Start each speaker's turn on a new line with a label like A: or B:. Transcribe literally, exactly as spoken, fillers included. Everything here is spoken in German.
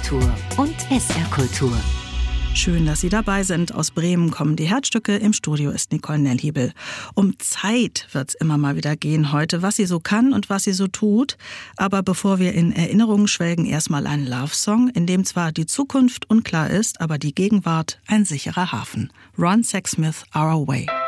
A: Kultur und S R Kultur.
B: Schön, dass Sie dabei sind. Aus Bremen kommen die Herzstücke. Im Studio ist Nicole Nellhiebel. Um Zeit wird's immer mal wieder gehen heute, was sie so kann und was sie so tut. Aber bevor wir in Erinnerungen schwelgen, erstmal ein Love-Song, in dem zwar die Zukunft unklar ist, aber die Gegenwart ein sicherer Hafen. Ron Sexsmith, Our Way.